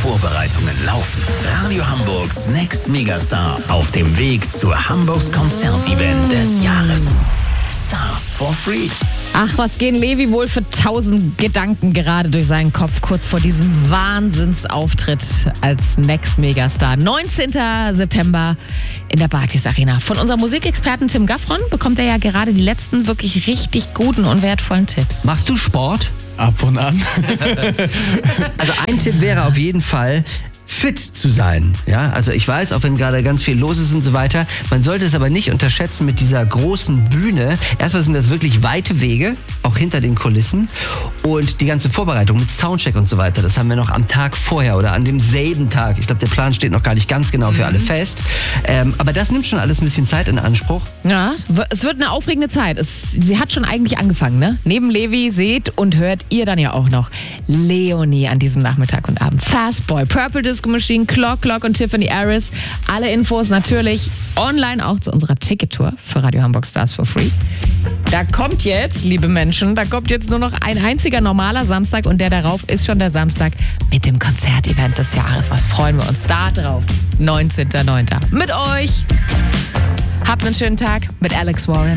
Vorbereitungen laufen. Radio Hamburgs Next Megastar auf dem Weg zu Hamburgs Konzertevent des Jahres. Stars for Free. Ach, was gehen Levi wohl für 1000 Gedanken gerade durch seinen Kopf kurz vor diesem Wahnsinnsauftritt als Next Megastar. 19. September in der Barclays Arena. Von unserem Musikexperten Tim Gaffron bekommt er ja gerade die letzten wirklich richtig guten und wertvollen Tipps. Machst du Sport? Ab und an. Also ein Tipp wäre auf jeden Fall, fit zu sein. Ja, also ich weiß, auch wenn gerade ganz viel los ist und so weiter, man sollte es aber nicht unterschätzen mit dieser großen Bühne. Erstmal sind das wirklich weite Wege, auch hinter den Kulissen, und die ganze Vorbereitung mit Soundcheck und so weiter, das haben wir noch am Tag vorher oder an demselben Tag. Ich glaube, der Plan steht noch gar nicht ganz genau für alle fest. Aber das nimmt schon alles ein bisschen Zeit in Anspruch. Ja, es wird eine aufregende Zeit. Sie hat schon eigentlich angefangen, ne? Neben Levi seht und hört ihr dann ja auch noch Leonie an diesem Nachmittag und Abend. Fastboy, Purple Disco Machine, Clock und Tiffany Harris. Alle Infos natürlich online auch zu unserer Tickettour für Radio Hamburg Stars for Free. Da kommt jetzt, liebe Menschen, nur noch ein einziger normaler Samstag und der darauf ist schon der Samstag mit dem Konzertevent des Jahres. Was freuen wir uns da drauf? 19.09. Mit euch. Habt einen schönen Tag mit Alex Warren.